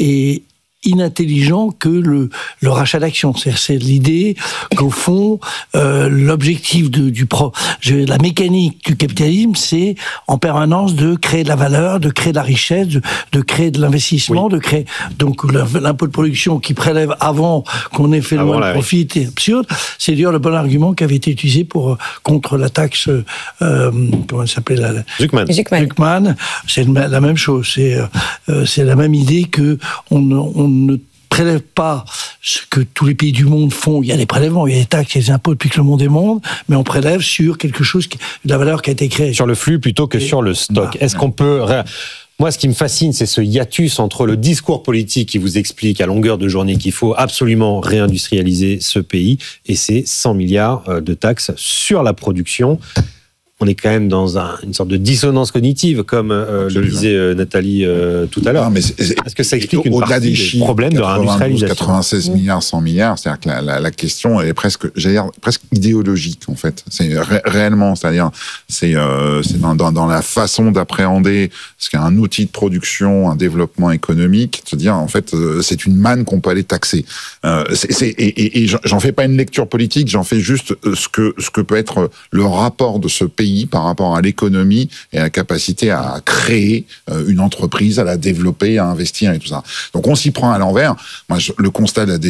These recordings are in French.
est inintelligent que le rachat d'actions. C'est l'idée qu'au fond, l'objectif la mécanique du capitalisme, c'est en permanence de créer de la valeur, de créer de la richesse, de créer de l'investissement, de créer... Donc l'impôt de production qui prélève avant qu'on ait fait le moins de profit est absurde. C'est d'ailleurs le bon argument qui avait été utilisé contre la taxe... comment elle s'appelait Zuckman. C'est la même chose. C'est la même idée que on ne prélève pas ce que tous les pays du monde font. Il y a des prélèvements, il y a des taxes, il y a des impôts depuis que le monde est monde, mais on prélève sur quelque chose, de la valeur qui a été créée. Sur le flux plutôt que sur le stock. Est-ce qu'on peut... Moi, ce qui me fascine, c'est ce hiatus entre le discours politique qui vous explique à longueur de journée qu'il faut absolument réindustrialiser ce pays et ces 100 milliards de taxes sur la production. On est quand même dans une sorte de dissonance cognitive, comme le disait Nathalie tout à l'heure. Est-ce que ça explique une partie des problèmes de réindustrialisation ? 96 milliards, 100 milliards, c'est-à-dire que la question est presque idéologique, en fait. C'est réellement, c'est-à-dire, c'est dans la façon d'appréhender ce qu'est un outil de production, un développement économique, de se dire, en fait, c'est une manne qu'on peut aller taxer. Et j'en fais pas une lecture politique, j'en fais juste ce que peut être le rapport de ce pays par rapport à l'économie et à la capacité à créer une entreprise, à la développer, à investir et tout ça. Donc on s'y prend à l'envers. Moi, le constat de la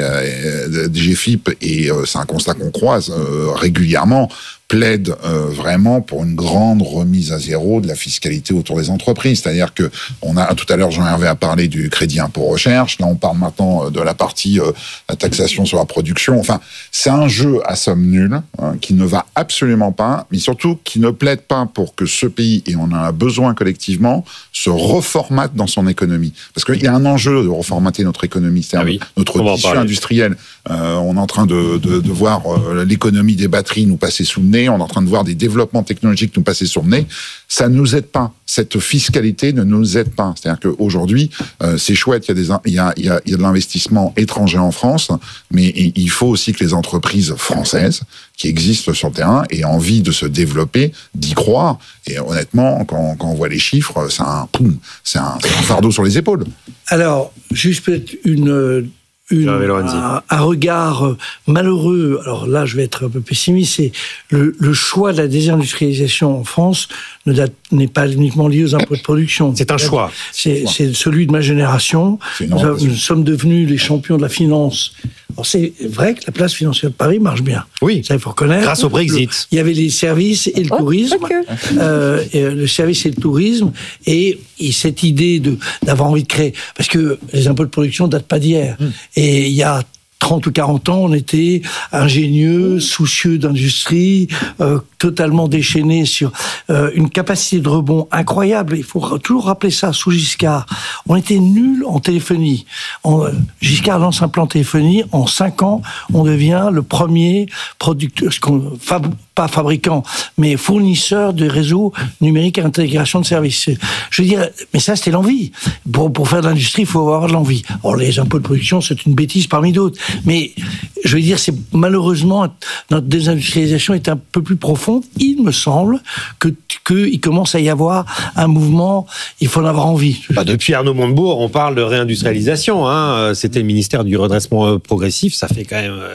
DGFiP, et c'est un constat qu'on croise régulièrement, plaide vraiment pour une grande remise à zéro de la fiscalité autour des entreprises. C'est-à-dire que tout à l'heure, Jean-Hervé a parlé du crédit impôt recherche. Là, on parle maintenant de la partie la taxation sur la production. Enfin, c'est un jeu à somme nulle qui ne va absolument pas, mais surtout qui ne plaide pas pour que ce pays, et on en a besoin collectivement, se reformate dans son économie. Parce qu'il y a un enjeu de reformater notre économie, c'est-à-dire notre tissu industriel. On est en train de voir l'économie des batteries nous passer sous le nez. On est en train de voir des développements technologiques nous passer sur le nez. Ça ne nous aide pas. Cette fiscalité ne nous aide pas. C'est-à-dire qu'aujourd'hui, c'est chouette, il y a de l'investissement étranger en France, mais il faut aussi que les entreprises françaises qui existent sur le terrain aient envie de se développer, d'y croire. Et honnêtement, quand on voit les chiffres, c'est un fardeau sur les épaules. Alors, juste peut-être un regard malheureux, alors là je vais être un peu pessimiste, c'est le choix de la désindustrialisation en France n'est pas uniquement lié aux impôts de production. C'est un choix. C'est celui de ma génération. Nous sommes devenus les champions de la finance. Alors c'est vrai que la place financière de Paris marche bien. Oui. Ça, il faut reconnaître. Grâce au Brexit. Il y avait les services et le tourisme. Le service et le tourisme. Et cette idée d'avoir envie de créer. Parce que les impôts de production ne datent pas d'hier. Et il y a 30 ou 40 ans, on était ingénieux, soucieux d'industrie, totalement déchaînés sur une capacité de rebond incroyable. Il faut toujours rappeler ça, sous Giscard. On était nuls en téléphonie. Giscard lance un plan téléphonie. En 5 ans, on devient le premier producteur, pas fabricant, mais fournisseur de réseaux numériques et intégration de services. Je veux dire, mais ça, c'était l'envie. Pour faire de l'industrie, il faut avoir de l'envie. Alors, les impôts de production, c'est une bêtise parmi d'autres. Mais, je veux dire, c'est malheureusement, notre désindustrialisation est un peu plus profonde. Il me semble qu'il commence à y avoir un mouvement, il faut en avoir envie. Depuis Arnaud Montebourg, on parle de réindustrialisation. C'était le ministère du redressement progressif. Ça fait quand même...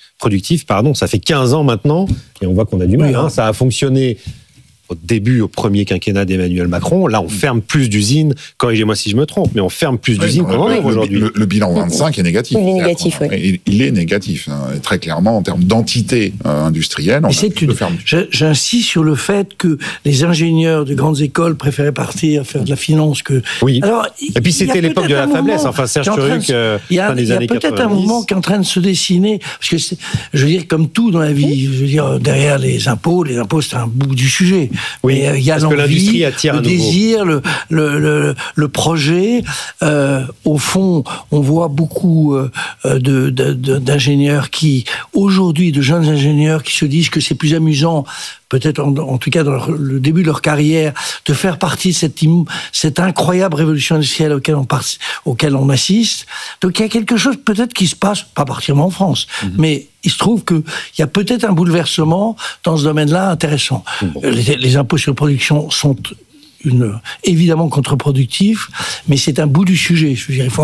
ça fait 15 ans maintenant, et on voit qu'on a du mal. Ça a fonctionné au premier quinquennat d'Emmanuel Macron. Là, on ferme plus d'usines, corrigez-moi si je me trompe, mais on ferme plus d'usines qu'on en ouvre aujourd'hui. Le bilan 25 est négatif. Il est négatif, oui. Il est négatif, très clairement, en termes d'entité industrielle. J'insiste sur le fait que les ingénieurs de grandes écoles préféraient partir faire de la finance que... Oui. Alors, et puis c'était l'époque de la faiblesse. Enfin, Serge Turuc, il y a peut-être un mouvement qui est en train de se dessiner, parce que je veux dire, comme tout dans la vie, je veux dire, derrière les impôts, c'est un bout du sujet. Oui, il y a l'envie, le désir, le projet. Au fond, on voit beaucoup d'ingénieurs aujourd'hui, de jeunes ingénieurs qui se disent que c'est plus amusant, peut-être en tout cas dans le début de leur carrière, de faire partie de cette incroyable révolution industrielle auquel on assiste. Donc il y a quelque chose peut-être qui se passe, pas particulièrement en France, mais il se trouve qu'il y a peut-être un bouleversement dans ce domaine-là intéressant. Les impôts sur la production sont évidemment contre-productifs, mais c'est un bout du sujet. Je veux dire, il faut